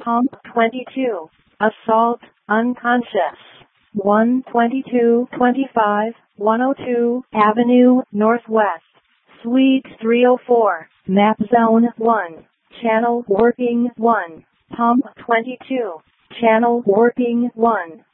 Pump 22. Assault, unconscious. 12225, 102 Avenue Northwest, Suite 304, Map Zone 1. Channel working 1. Pump 22. Channel working 1.